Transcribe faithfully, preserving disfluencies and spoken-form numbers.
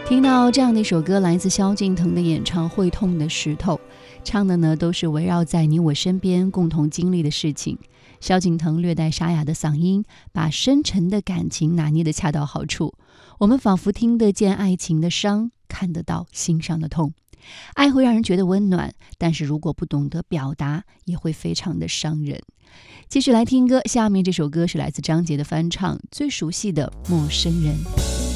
听到这样的一首歌，来自萧敬腾的演唱《会痛的石头》，唱的呢都是围绕在你我身边共同经历的事情。萧敬腾略带沙哑的嗓音，把深沉的感情拿捏得恰到好处，我们仿佛听得见爱情的伤，看得到心上的痛。爱会让人觉得温暖，但是如果不懂得表达，也会非常的伤人。继续来听歌，下面这首歌是来自张杰的翻唱，最熟悉的《陌生人》。